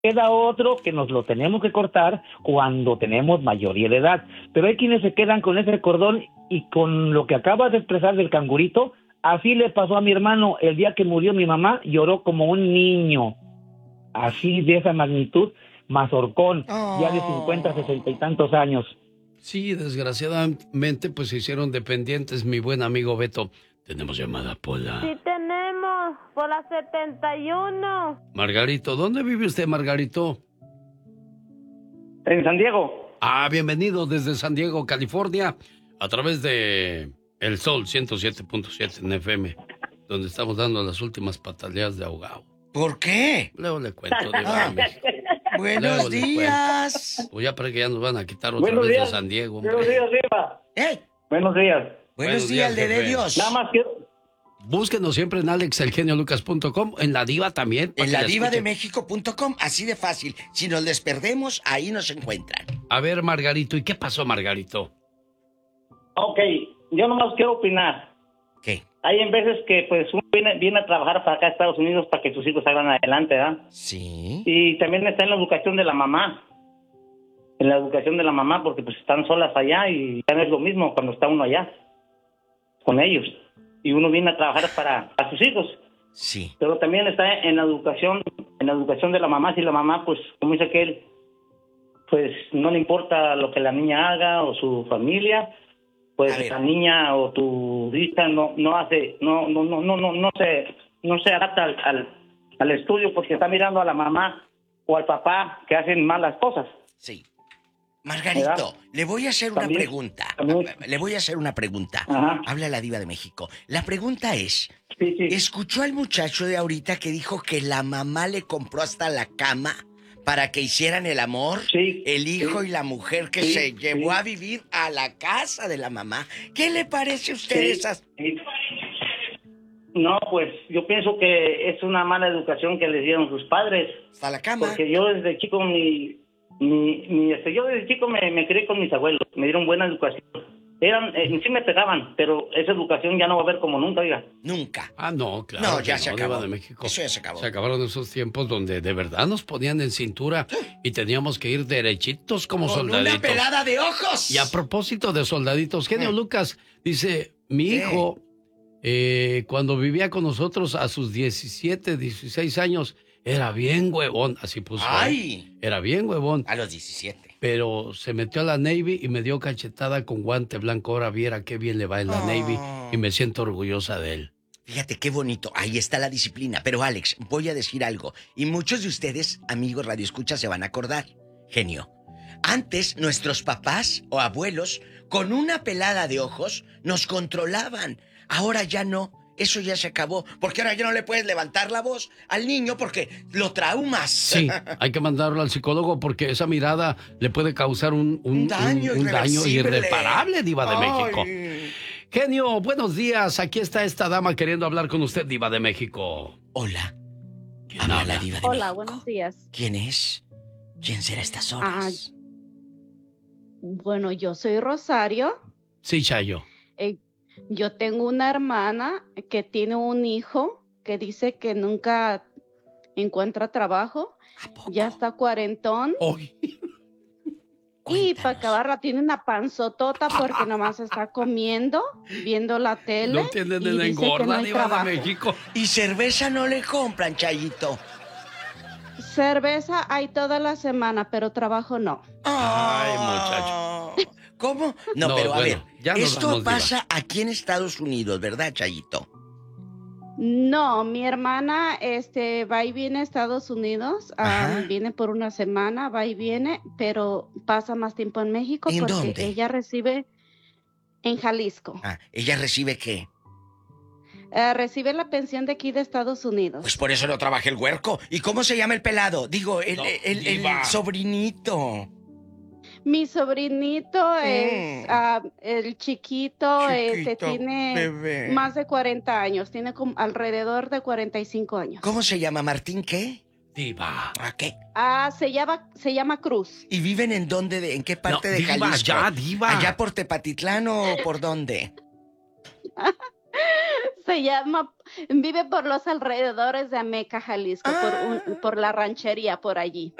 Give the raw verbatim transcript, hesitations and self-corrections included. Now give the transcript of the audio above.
queda otro que nos lo tenemos que cortar cuando tenemos mayoría de edad. Pero hay quienes se quedan con ese cordón y con lo que acabas de expresar del cangurito, así le pasó a mi hermano. El día que murió mi mamá, lloró como un niño. Así de esa magnitud, mazorcón, oh. ya de cincuenta, sesenta y tantos años. Sí, desgraciadamente, pues se hicieron dependientes, mi buen amigo Beto. Tenemos llamada, Pola. Sí tenemos, Pola setenta y uno. Margarito, ¿dónde vive usted, Margarito? En San Diego. Ah, bienvenido desde San Diego, California, a través de El Sol ciento siete punto siete en F M, donde estamos dando las últimas pataleas de ahogado. ¿Por qué? Luego le cuento, Diva. Buenos días. Pues ya para que ya nos van a quitar otra Buenos vez días. de San Diego. Hombre. Buenos días, Diva. ¿Eh? Buenos días. Buenos, Buenos días, días de Dios. Nada más quiero... Búsquenos siempre en alex el genio lucas punto com, en La Diva también. En la diva de méxico punto com, así de fácil. Si nos les perdemos, ahí nos encuentran. A ver, Margarito, ¿y qué pasó, Margarito? Ok, yo nomás quiero opinar. ¿Qué? Hay en veces que pues uno viene, viene a trabajar para acá a Estados Unidos para que sus hijos salgan adelante, ¿verdad? Sí. Y también está en la educación de la mamá. En la educación de la mamá, porque pues están solas allá y ya no es lo mismo cuando está uno allá con ellos. Y uno viene a trabajar para, para sus hijos. Sí. Pero también está en la educación, en la educación de la mamá. Si la mamá, pues, como dice aquel, pues no le importa lo que la niña haga o su familia, pues la niña o tu hija no no hace, no no no no no no se no se adapta al, al, al estudio porque está mirando a la mamá o al papá que hacen malas cosas. Sí. Margarito, ¿verdad? Le voy a hacer una ¿También? pregunta. ¿También? Le voy a hacer una pregunta. Ajá. Habla la Diva de México. La pregunta es, sí, sí. ¿escuchó al muchacho de ahorita que dijo que la mamá le compró hasta la cama para que hicieran el amor? Sí. El hijo sí. y la mujer que sí, se llevó sí. a vivir a la casa de la mamá. ¿Qué le parece a usted sí, esas? Sí. No, pues yo pienso que es una mala educación que les dieron sus padres. Hasta la cama. Porque yo desde chico mi Mi, mi, este, yo desde chico me, me crié con mis abuelos, me dieron buena educación. Eran, eh, sí me pegaban, pero esa educación ya no va a haber como nunca, oiga. Nunca. Ah, no, claro. No, ya no, se acabó. De México. Eso ya se acabó. Se acabaron esos tiempos donde de verdad nos ponían en cintura y teníamos que ir derechitos como con soldaditos. Una pelada de ojos. Y a propósito de soldaditos, genio eh. Lucas dice, mi hijo, eh. Eh, cuando vivía con nosotros a sus diecisiete, dieciséis años, era bien huevón, así puso. ¡Ay! Era bien huevón. A los diecisiete. Pero se metió a la Navy y me dio cachetada con guante blanco. Ahora viera qué bien le va en la oh. Navy y me siento orgullosa de él. Fíjate qué bonito, ahí está la disciplina. Pero Alex, voy a decir algo. Y muchos de ustedes, amigos radioescuchas, se van a acordar. Genio. Antes, nuestros papás o abuelos, con una pelada de ojos, nos controlaban. Ahora ya no. Eso ya se acabó, porque ahora ya no le puedes levantar la voz al niño porque lo traumas. Sí, hay que mandarlo al psicólogo porque esa mirada le puede causar un, un, un daño, un, un daño irreparable, Diva de Ay. México. Genio, buenos días. Aquí está esta dama queriendo hablar con usted, Diva de México. Hola. ¿Quién habla? La Diva de Hola, México. Buenos días. ¿Quién es? ¿Quién será estas horas? Ah, bueno, yo soy Rosario. Sí, Chayo. Eh, Yo tengo una hermana que tiene un hijo que dice que nunca encuentra trabajo. Ya está cuarentón. Oh. Y para acabarla tiene una panzotota porque nomás está comiendo, viendo la tele. No tiene de la engorda, no Diva de México. Y cerveza no le compran, Chayito. Cerveza hay toda la semana, pero trabajo no. Ay, muchacho. ¿Cómo? No, no pero a bueno, ver, esto vamos, pasa Diva. Aquí en Estados Unidos, ¿verdad, Chayito? No, mi hermana este, va y viene a Estados Unidos, um, viene por una semana, va y viene, pero pasa más tiempo en México ¿En porque dónde? ella recibe en Jalisco. Ah, ¿ella recibe qué? Uh, recibe la pensión de aquí de Estados Unidos. Pues por eso no trabaja el huerco. ¿Y cómo se llama el pelado? Digo, el, no, el, el, el sobrinito. Mi sobrinito mm. es uh, el chiquito, Chiquito, este tiene bebé. más de cuarenta años, tiene como alrededor de cuarenta y cinco años. ¿Cómo se llama? ¿Martín qué? Diva. ¿A qué? Ah, se llama, se llama Cruz. ¿Y viven en dónde, de, en qué parte no, de diva, Jalisco? Ya, Diva. ¿Allá por Tepatitlán o por dónde? Se llama, vive por los alrededores de Ameca, Jalisco, ah. por, un, por la ranchería por allí.